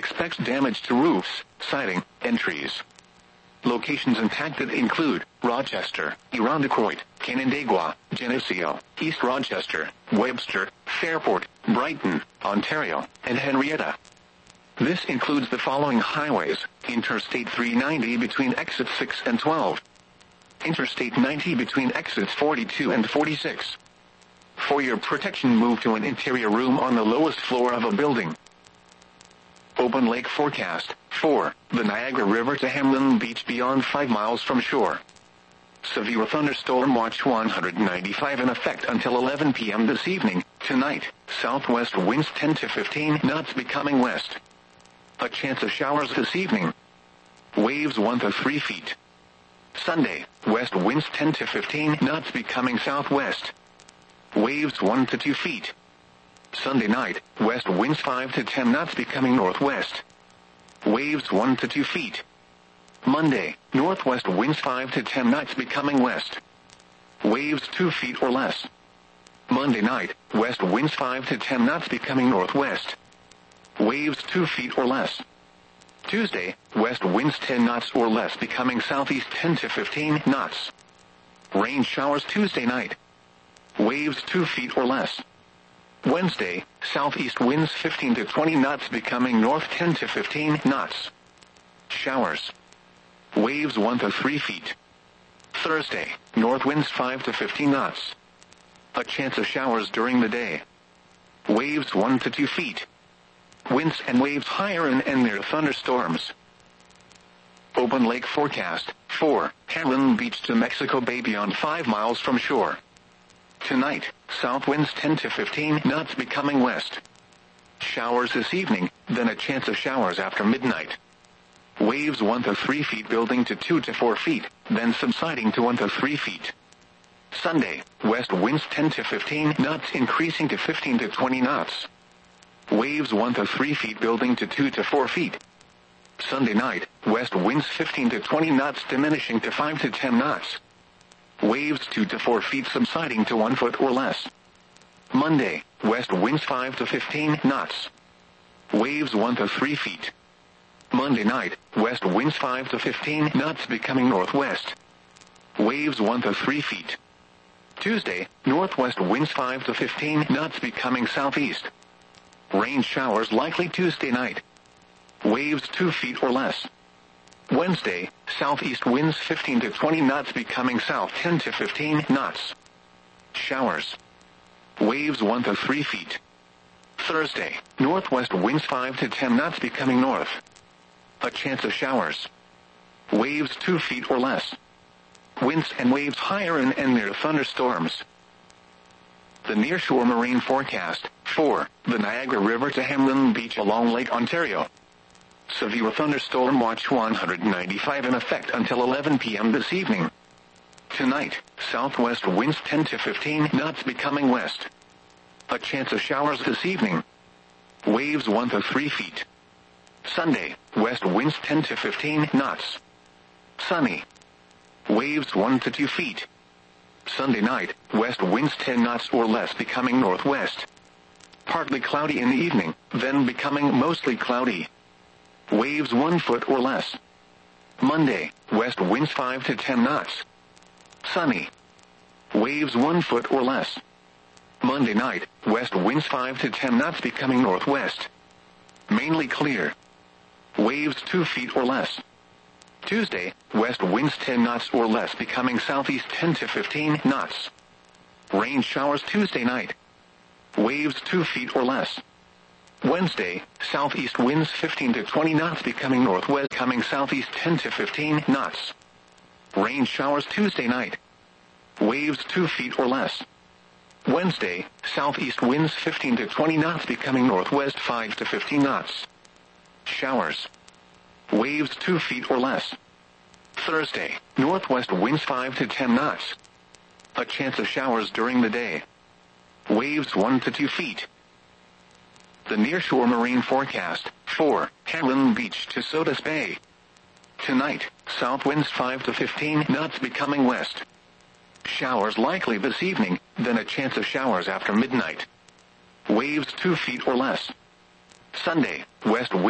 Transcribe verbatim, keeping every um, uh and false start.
expects damage to roofs, siding, and trees. Locations impacted include Rochester, Irondequoit, Canandaigua, Geneseo, East Rochester, Webster, Fairport, Brighton, Ontario, and Henrietta. This includes the following highways: Interstate three ninety between exits six and twelve. Interstate ninety between exits forty-two and forty-six. For your protection, move to an interior room on the lowest floor of a building. Open lake forecast. four. The Niagara River to Hamlin Beach beyond five miles from shore. Severe thunderstorm watch one hundred ninety-five in effect until eleven p.m. this evening. Tonight, southwest winds ten to fifteen knots becoming west. A chance of showers this evening. Waves one to three feet. Sunday, west winds ten to fifteen knots becoming southwest. Waves one to two feet. Sunday night, west winds five to ten knots becoming northwest. Waves one to two feet. Monday, northwest winds five to ten knots becoming west. Waves two feet or less. Monday night, west winds five to ten knots becoming northwest. Waves two feet or less. Tuesday, west winds ten knots or less becoming southeast ten to fifteen knots. Rain showers Tuesday night. Waves two feet or less. Wednesday, southeast winds fifteen to twenty knots becoming north ten to fifteen knots. Showers. Waves one to three feet. Thursday, north winds five to fifteen knots. A chance of showers during the day. Waves one to two feet. Winds and waves higher in and near thunderstorms. Open lake forecast. four. Hamlin Beach to Mexico Bay beyond five miles from shore. Tonight, south winds ten to fifteen knots becoming west. Showers this evening, then a chance of showers after midnight. Waves one to three feet building to two to four feet, then subsiding to one to three feet. Sunday, west winds ten to fifteen knots increasing to fifteen to twenty knots. Waves one to three feet building to two to four feet. Sunday night, west winds fifteen to twenty knots diminishing to five to ten knots. Waves two to four feet subsiding to one foot or less. Monday, west winds five to fifteen knots. Waves one to three feet. Monday night, west winds five to fifteen knots becoming northwest. Waves one to three feet. Tuesday, northwest winds five to fifteen knots becoming southeast. Rain showers likely Tuesday night. Waves two feet or less. Wednesday, southeast winds fifteen to twenty knots becoming south ten to fifteen knots. Showers. Waves one to three feet. Thursday, northwest winds five to ten knots becoming north. A chance of showers. Waves two feet or less. Winds and waves higher in and near thunderstorms. The nearshore marine forecast. four. The Niagara River to Hamlin Beach along Lake Ontario. Severe thunderstorm watch one hundred ninety-five in effect until eleven p.m. this evening. Tonight, southwest winds ten to fifteen knots becoming west. A chance of showers this evening. Waves one to three feet. Sunday, west winds ten to fifteen knots. Sunny. Waves one to two feet. Sunday night, west winds ten knots or less becoming northwest. Partly cloudy in the evening, then becoming mostly cloudy. Waves one foot or less. Monday, west winds five to ten knots. Sunny. Waves one foot or less. Monday night, west winds five to ten knots becoming northwest. Mainly clear. Waves two feet or less. Tuesday, west winds ten knots or less becoming southeast ten to fifteen knots. Rain showers Tuesday night. Waves two feet or less. Wednesday, southeast winds fifteen to twenty knots becoming northwest coming southeast ten to fifteen knots. Rain showers Tuesday night. Waves two feet or less. Wednesday, southeast winds fifteen to twenty knots becoming northwest five to fifteen knots. Showers. Waves two feet or less. Thursday, northwest winds five to ten knots. A chance of showers during the day. Waves one to two feet. The nearshore marine forecast. four. Hamlin Beach to Sodus Bay. Tonight, south winds five to fifteen knots becoming west. Showers likely this evening, then a chance of showers after midnight. Waves two feet or less. Sunday, west wind